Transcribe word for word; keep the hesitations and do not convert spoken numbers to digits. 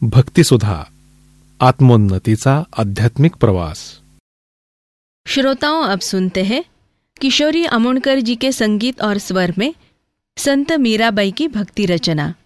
भक्ति सुधा, आत्मोन्नति का आध्यात्मिक प्रवास। श्रोताओं, अब सुनते हैं किशोरी अमोणकर जी के संगीत और स्वर में संत मीराबाई की भक्ति रचना